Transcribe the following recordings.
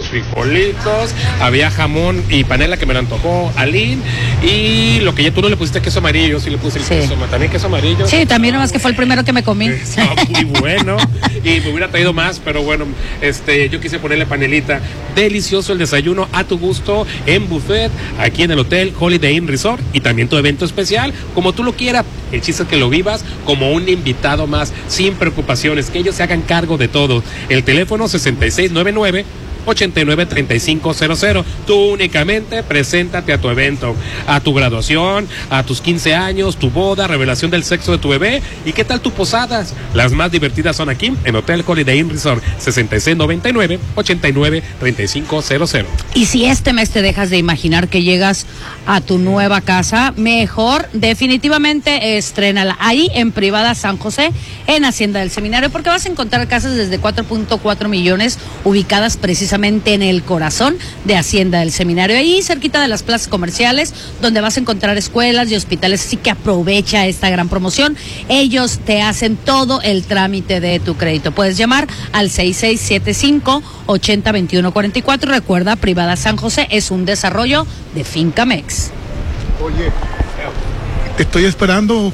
frijolitos, había jamón y panela que me lo antojó Aline, y lo que ya tú no le pusiste queso amarillo, sí le puse el queso, también queso amarillo. Sí, también nomás que fue el primero que me comí. Muy bueno, y me hubiera traído más, pero bueno, yo quise ponerle panelita. Delicioso el desayuno a tu gusto en buffet, aquí en el Hotel Holiday Inn Resort, y también tu evento especial, como tú lo quieras. El chiste es que lo vivas como un invitado más, sin preocupaciones, que ellos se hagan cargo de todo. El teléfono 6699-893500. Tú únicamente preséntate a tu evento, a tu graduación, a tus 15 años, tu boda, revelación del sexo de tu bebé. ¿Y qué tal tus posadas? Las más divertidas son aquí en Hotel Holiday Inn Resort, 6699-893500. Y si este mes te dejas de imaginar que llegas a tu nueva casa, mejor definitivamente estrénala ahí en Privada San José, en Hacienda del Seminario, porque vas a encontrar casas desde 4.4 millones ubicadas precisamente en el corazón de Hacienda del Seminario, ahí cerquita de las plazas comerciales, donde vas a encontrar escuelas y hospitales. Así que aprovecha esta gran promoción. Ellos te hacen todo el trámite de tu crédito. Puedes llamar al 6675-802144. Recuerda, Privada San José es un desarrollo de Fincamex. Oye, te estoy esperando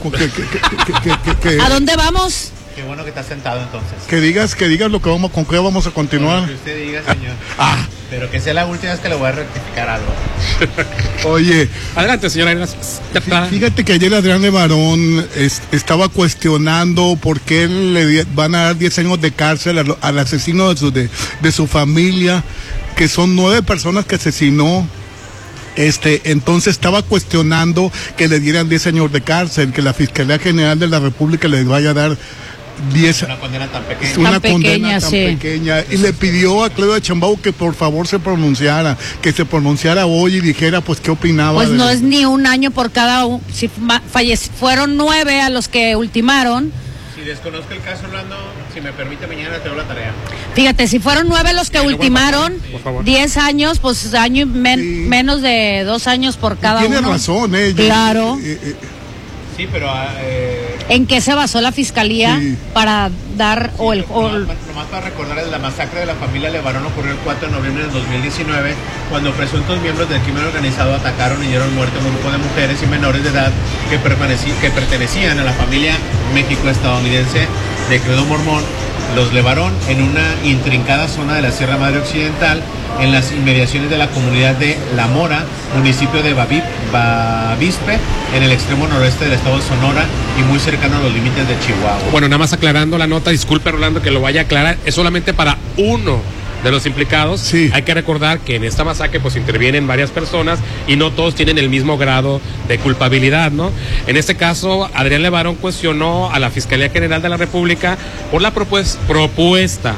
que ¿A dónde vamos? Qué bueno que estás sentado entonces. Que digas con qué vamos a continuar. Lo que usted diga, señor. Pero que sea la última vez que le voy a rectificar algo. Oye. Adelante, señora. Fíjate que ayer Adrián Levarón estaba cuestionando por qué le van a dar 10 años de cárcel al asesino de su familia, que son 9 personas que asesinó. Entonces estaba cuestionando que le dieran 10 años de cárcel, que la Fiscalía General de la República le vaya a dar 10. Una condena tan pequeña. Una condena tan pequeña. Y le pidió a Claudia Sheinbaum que por favor se pronunciara hoy y dijera pues qué opinaba. Pues no es ni un año por cada uno. Si fueron 9 a los que ultimaron. Si desconozco el caso, Orlando, si me permite, mañana te doy la tarea. Fíjate, si fueron 9 los que ultimaron, 10 años, pues menos de 2 años por cada uno. Tiene razón, Claro. Sí, pero... ¿En qué se basó la fiscalía para dar Nomás para recordarles, la masacre de la familia Levarón ocurrió el 4 de noviembre del 2019, cuando presuntos miembros del crimen organizado atacaron y dieron muerte a un grupo de mujeres y menores de edad que pertenecían a la familia México-estadounidense de credo mormón, los Levarón, en una intrincada zona de la Sierra Madre Occidental, en las inmediaciones de la comunidad de La Mora, municipio de Bavispe, en el extremo noroeste del estado de Sonora y muy cercano a los límites de Chihuahua. Bueno, nada más aclarando la nota, disculpe Rolando que lo vaya a aclarar, es solamente para uno de los implicados. Sí. Hay que recordar que en esta masacre pues intervienen varias personas y no todos tienen el mismo grado de culpabilidad, ¿no? En este caso, Adrián Levarón cuestionó a la Fiscalía General de la República por la propuesta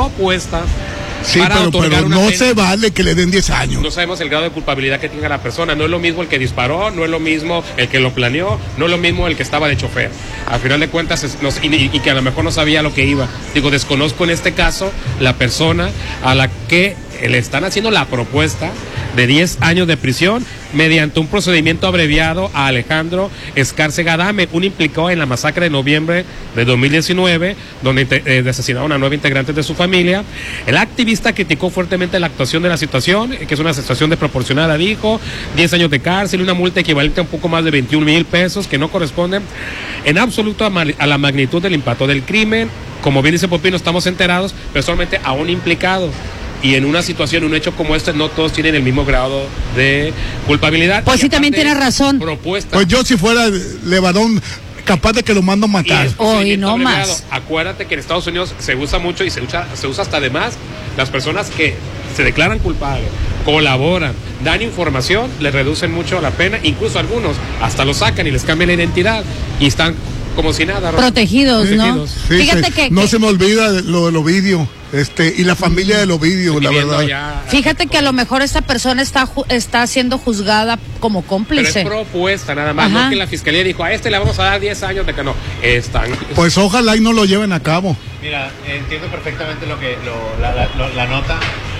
Sí, para pero no se vale que le den 10 años. No sabemos el grado de culpabilidad que tenga la persona. No es lo mismo el que disparó, no es lo mismo el que lo planeó, no es lo mismo el que estaba de chofer. Al final de cuentas, y que a lo mejor no sabía lo que iba. Digo, desconozco en este caso la persona a la que le están haciendo la propuesta de 10 años de prisión mediante un procedimiento abreviado a Alejandro Escárcega Adame, un implicado en la masacre de noviembre de 2019, donde asesinaron a 9 integrantes de su familia. El activista criticó fuertemente la actuación de la situación, que es una situación desproporcionada, dijo, 10 años de cárcel y una multa equivalente a un poco más de 21,000 pesos, que no corresponden en absoluto a la magnitud del impacto del crimen. Como bien dice Popino, estamos enterados, pero solamente a un implicado. Y en una situación, un hecho como este, no todos tienen el mismo grado de culpabilidad. Pues sí, también tienes razón. Pues yo si fuera Levarón, capaz de que lo mando a matar. Hoy no más. Acuérdate que en Estados Unidos se usa mucho y se usa hasta de más. Las personas que se declaran culpables, colaboran, dan información, les reducen mucho la pena. Incluso algunos hasta lo sacan y les cambian la identidad y están como si nada. Protegidos, ¿no? Sí, fíjate que no se me olvida lo del Ovidio. Y la familia del Ovidio, la verdad. Fíjate que a lo mejor esta persona está siendo juzgada como cómplice. Pero es propuesta nada más, no que la fiscalía dijo, a este le vamos a dar 10 años de que no. Pues ojalá y no lo lleven a cabo. Mira, entiendo perfectamente la nota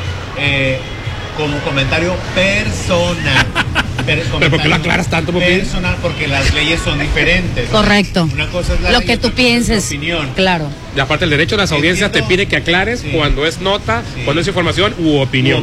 como comentario personal. Pero ¿por qué lo aclaras tanto? Personal, porque las leyes son diferentes. Correcto. Una cosa es la lo ley, que tú pienses. Opinión. Claro. Y aparte el derecho de las audiencias te pide que aclares cuando es nota, cuando es información u opinión.